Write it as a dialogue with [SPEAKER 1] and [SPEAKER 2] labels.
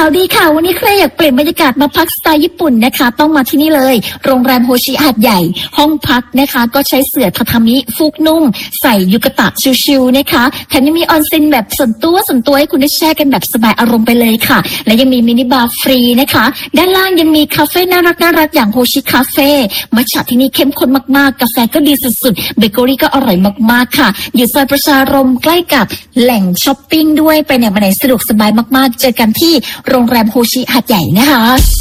[SPEAKER 1] าวดีค่ะวันนี้ใครอยากเปลี่ยนบรรยากาศมาพักสไตล์ญี่ปุ่นนะคะต้องมาที่นี่เลยโรงแรมโฮชิหาดใหญ่ห้องพักนะคะก็ใช้เสื่อทาทามิฟูกนุ่มใส่ยูกะตะชิลๆนะคะแถมยังมีออนเซ็นแบบส่วนตัวให้คุณได้แช่กันแบบสบายอารมณ์ไปเลยค่ะและยังมีมินิบาร์ฟรีนะคะด้านล่างยังมีคาเฟ่น่ารักอย่างโฮชิคาเฟ่มัทฉะที่นี่เข้มข้นมากๆกาแฟก็ดีสุดๆเบเกอรี่ก็อร่อยมากๆค่ะอยู่ซอยประชารมใกล้กับแหล่งช้อปปิ้งด้วยไปไหนมาไหนสะดวกสบายมากๆเจอกันที่โรงแรมโฮชิหาดใหญ่นะคะ